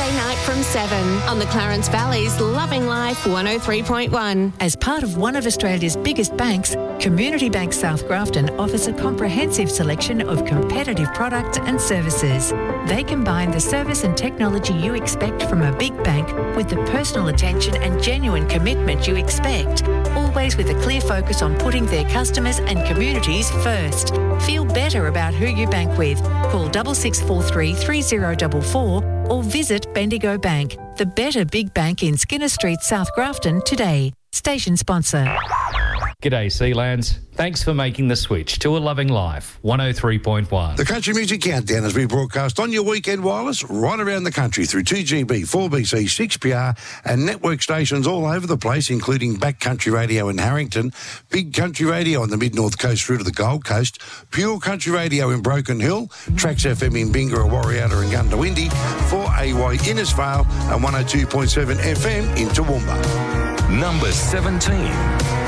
Saturday night from 7 on the Clarence Valley's Loving Life 103.1. As part of one of Australia's biggest banks, Community Bank South Grafton offers a comprehensive selection of competitive products and services. They combine the service and technology you expect from a big bank with the personal attention and genuine commitment you expect, always with a clear focus on putting their customers and communities first. Feel better about who you bank with. Call 6643 3044 or visit Bendigo Bank, the better big bank in Skinner Street, South Grafton today. Station sponsor. G'day, Sealands. Thanks for making the switch to A Loving Life 103.1. The Country Music Countdown is being broadcast on your weekend wireless right around the country through 2GB, 4BC, 6PR and network stations all over the place, including Backcountry Radio in Harrington, Big Country Radio on the Mid-North Coast through to the Gold Coast, Pure Country Radio in Broken Hill, Trax FM in Bingara, Warriata and Gundawindi, 4AY Innisfail and 102.7 FM in Toowoomba. Number 17.